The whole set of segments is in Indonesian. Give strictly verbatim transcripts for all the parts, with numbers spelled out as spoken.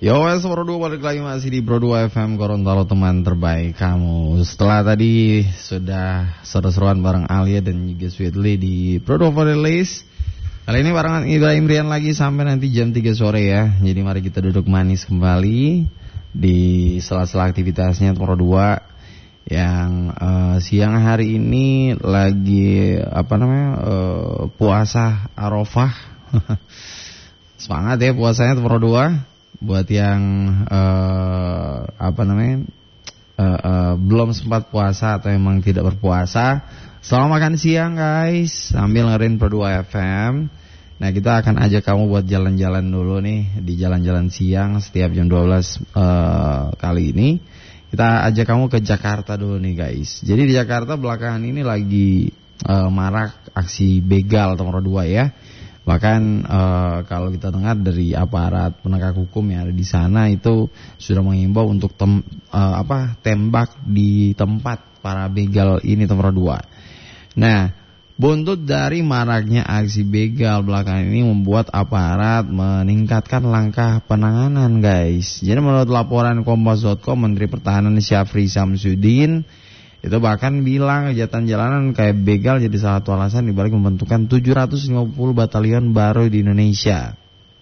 Yo, S Pro dua balik lagi masih di Pro dua F M Gorontalo, teman terbaik kamu. Setelah tadi sudah seru-seruan bareng Alia dan juga Sweetly di Pro dua for the List. Kali ini barengan Ibrahim Rian lagi sampai nanti jam tiga sore ya. Jadi mari kita duduk manis kembali di sela-sela aktivitasnya Pro dua yang uh, siang hari ini lagi apa namanya uh, puasa Arafah. Semangat ya puasanya Pro dua. Buat yang uh, apa namanya uh, uh, belum sempat puasa atau memang tidak berpuasa, selamat makan siang guys sambil ngerin Pro dua F M. Nah, kita akan ajak kamu buat jalan-jalan dulu nih di jalan-jalan siang setiap jam dua belas uh, kali ini. Kita ajak kamu ke Jakarta dulu nih guys. Jadi di Jakarta belakangan ini lagi uh, marak aksi begal Pro dua ya. Bahkan uh, kalau kita dengar dari aparat penegak hukum yang ada di sana itu sudah mengimbau untuk tem, uh, apa tembak di tempat para begal ini Pro dua. Nah, buntut dari maraknya aksi begal belakangan ini membuat aparat meningkatkan langkah penanganan guys. Jadi menurut laporan Kompas titik com, Menteri Pertahanan Syafri Samsudin itu bahkan bilang kejahatan jalanan kayak begal jadi salah satu alasan dibalik membentukkan tujuh ratus lima puluh batalion baru di Indonesia.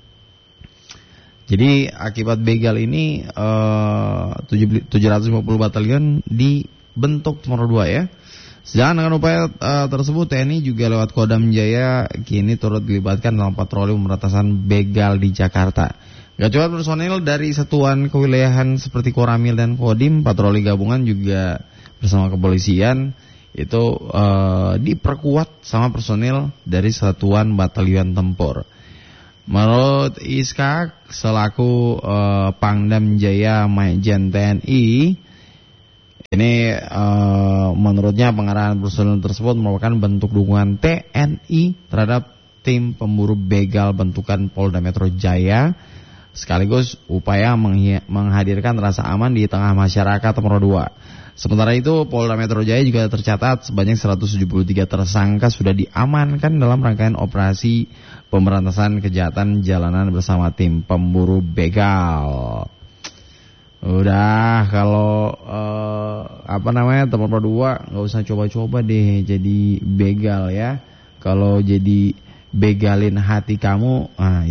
Jadi akibat begal ini uh, tujuh ratus lima puluh batalion dibentuk Pro dua ya. Sejalan dengan upaya uh, tersebut, T N I juga lewat Kodam Jaya kini turut dilibatkan dalam patroli pemberantasan begal di Jakarta. Gak cuma personil dari satuan kewilayahan seperti Koramil dan Kodim, patroli gabungan juga bersama kepolisian itu uh, diperkuat sama personil dari Satuan Batalion Tempur. Menurut Iskak selaku uh, Pangdam Jaya Majen T N I, ini uh, menurutnya pengarahan personil tersebut merupakan bentuk dukungan T N I terhadap tim pemburu begal bentukan Polda Metro Jaya, sekaligus upaya menghadirkan rasa aman di tengah masyarakat Pro dua. Sementara itu, Polda Metro Jaya juga tercatat sebanyak seratus tujuh puluh tiga tersangka sudah diamankan dalam rangkaian operasi pemberantasan kejahatan jalanan bersama tim pemburu begal. Udah, kalau uh, apa namanya teman Pro dua nggak usah coba-coba deh jadi begal ya. Kalau jadi begalin hati kamu, ah